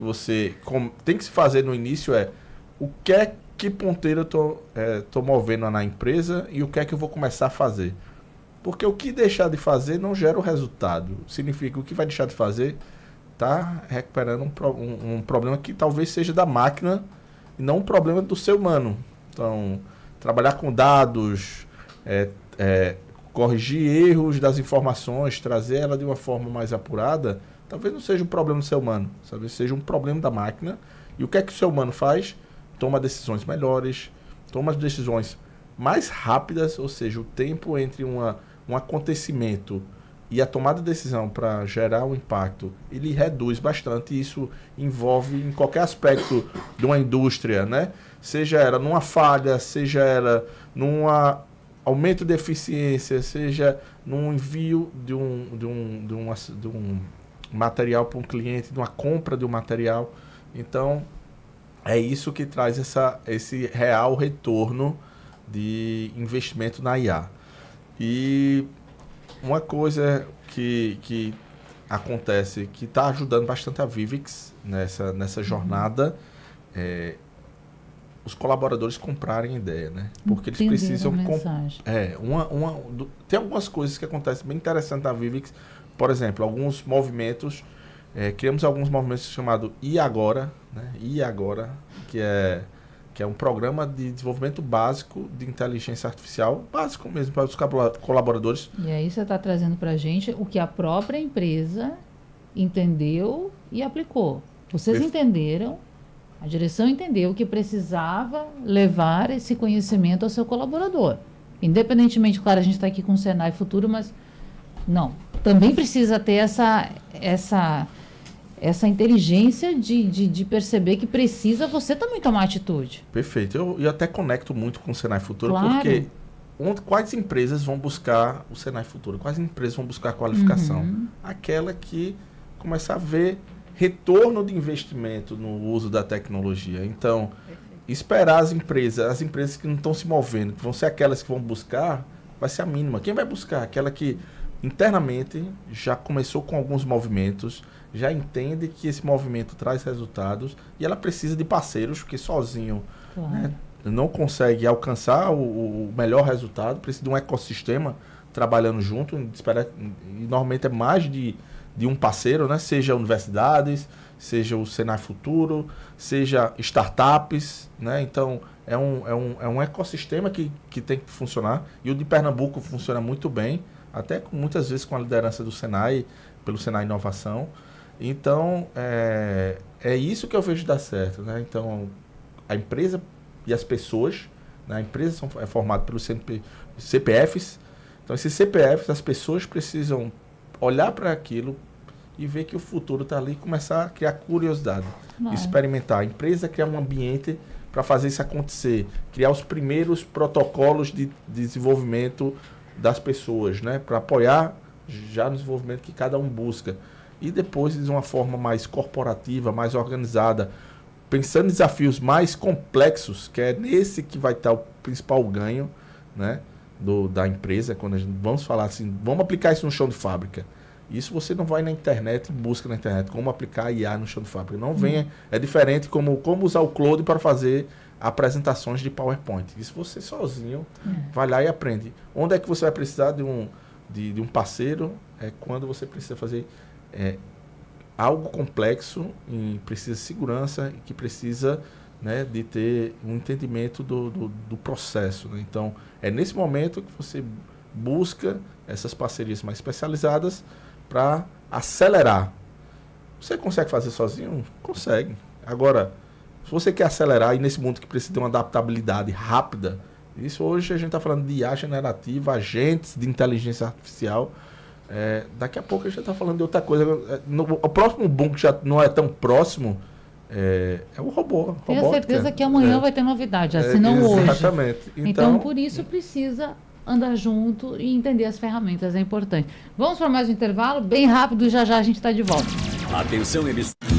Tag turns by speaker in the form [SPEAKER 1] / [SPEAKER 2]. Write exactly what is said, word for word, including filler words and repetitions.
[SPEAKER 1] você com, tem que se fazer no início é o que é que ponteiro eu tô, é, tô movendo na empresa e o que é que eu vou começar a fazer. Porque o que deixar de fazer não gera o resultado. Significa que o que vai deixar de fazer está recuperando um, pro, um, um problema que talvez seja da máquina e não um problema do ser humano. Então, trabalhar com dados, é, é, corrigir erros das informações, trazer ela de uma forma mais apurada, talvez não seja um problema do ser humano, talvez seja um problema da máquina. E o que é que o ser humano faz? Toma decisões melhores, toma decisões mais rápidas, ou seja, o tempo entre uma, um acontecimento e a tomada de decisão para gerar um impacto, ele reduz bastante. E isso envolve em qualquer aspecto de uma indústria, né? Seja ela numa falha, seja ela num aumento de eficiência, seja num envio de um, de um, de um, de um material para um cliente, de uma compra de um material. Então, é isso que traz essa, esse real retorno de investimento na I A. E uma coisa que, que acontece, que está ajudando bastante a Vivix nessa, nessa jornada, é os colaboradores comprarem ideia, né? Porque eles
[SPEAKER 2] Entenderam
[SPEAKER 1] precisam...
[SPEAKER 2] a
[SPEAKER 1] Com,
[SPEAKER 2] mensagem.
[SPEAKER 1] é, uma, uma, do, tem algumas coisas que acontecem bem interessantes na Vivix. Por exemplo, alguns movimentos... É, criamos alguns movimentos chamados E Agora, né? E Agora, que é, que é um programa de desenvolvimento básico de inteligência artificial, básico mesmo para os colaboradores.
[SPEAKER 2] E aí você está trazendo para a gente o que a própria empresa entendeu e aplicou. Vocês
[SPEAKER 1] Perfe-
[SPEAKER 2] entenderam, a direção entendeu que precisava levar esse conhecimento ao seu colaborador. Independentemente, claro, a gente está aqui com o Senai Futuro, mas não, também precisa ter essa... essa essa inteligência de, de, de perceber que precisa você também tomar atitude.
[SPEAKER 1] Perfeito. Eu, eu até conecto muito com o Senai Futuro,
[SPEAKER 2] Claro.
[SPEAKER 1] porque onde, quais empresas vão buscar o Senai Futuro? Quais empresas vão buscar a qualificação?
[SPEAKER 2] Uhum.
[SPEAKER 1] Aquela que começar a ver retorno de investimento no uso da tecnologia. Então, esperar as empresas, as empresas que não estão se movendo, que vão ser aquelas que vão buscar, vai ser a mínima. Quem vai buscar? Aquela que internamente já começou com alguns movimentos, já entende que esse movimento traz resultados e ela precisa de parceiros, porque sozinho,
[SPEAKER 2] Claro.
[SPEAKER 1] né, não consegue alcançar o, o melhor resultado, precisa de um ecossistema trabalhando junto, espera, e normalmente é mais de, de um parceiro, né, seja universidades, seja o Senai Futuro, seja startups, né, então é um, é um, é um ecossistema que, que tem que funcionar, e o de Pernambuco funciona muito bem, até com, muitas vezes com a liderança do Senai, pelo Senai Inovação. Então, é, é isso que eu vejo dar certo, né? Então, a empresa e as pessoas, né? A empresa são, é formada pelos C P Fs. Então, esses C P Fs, as pessoas precisam olhar para aquilo e ver que o futuro está ali e começar a criar curiosidade,
[SPEAKER 2] Claro.
[SPEAKER 1] experimentar. A empresa criar um ambiente para fazer isso acontecer, criar os primeiros protocolos de, de desenvolvimento das pessoas, né? Para apoiar já no desenvolvimento que cada um busca. E depois, de uma forma mais corporativa, mais organizada, pensando em desafios mais complexos, que é nesse que vai estar o principal ganho, né, do, da empresa, quando a gente vamos falar assim, vamos aplicar isso no chão de fábrica. Isso você não vai na internet e busca na internet como aplicar I A no chão de fábrica. Não venha, é diferente como, como usar o Claude para fazer apresentações de PowerPoint. Isso você sozinho
[SPEAKER 2] É.
[SPEAKER 1] vai lá e aprende. Onde é que você vai precisar de um, de, de um parceiro? É quando você precisa fazer é, algo complexo e precisa de segurança e que precisa, né, de ter um entendimento do, do, do processo, né? Então, é nesse momento que você busca essas parcerias mais especializadas para acelerar. Você consegue fazer sozinho? Consegue. Agora, se você quer acelerar, e nesse mundo que precisa de uma adaptabilidade rápida, isso hoje a gente está falando de I A generativa, agentes de inteligência artificial, é, daqui a pouco a gente está falando de outra coisa. No, o próximo boom que já não é tão próximo é, é o robô.
[SPEAKER 2] Tenho
[SPEAKER 1] robótica.
[SPEAKER 2] certeza que amanhã
[SPEAKER 1] É.
[SPEAKER 2] vai ter novidade, assim
[SPEAKER 1] É,
[SPEAKER 2] não hoje.
[SPEAKER 1] exatamente.
[SPEAKER 2] Então,
[SPEAKER 1] Então,
[SPEAKER 2] por isso precisa andar junto e entender as ferramentas, é importante. Vamos para mais um intervalo, bem rápido, já já a gente está de volta.
[SPEAKER 3] Atenção, emissário.